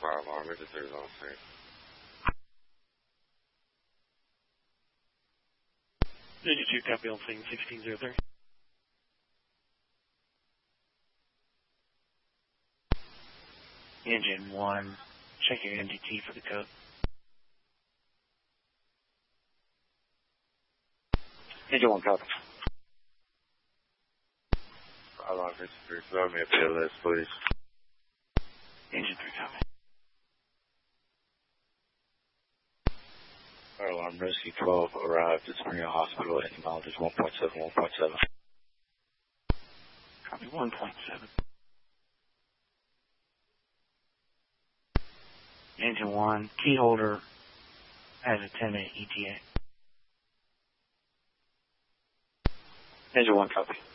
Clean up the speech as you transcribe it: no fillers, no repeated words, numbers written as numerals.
fire alarm. It's a 3 on scene. Engine 2, copy on scene 1603. Engine 1, check your MDT for the code. Engine 1, copy. Fire alarm 53, throw me a PLS, please. Engine 3, copy. Fire alarm rescue 12 arrived at Spring Hill Hospital at mileage 1.7, 1.7. Copy 1.7. Engine 1, key holder has a 10-minute ETA. Engine 1, copy.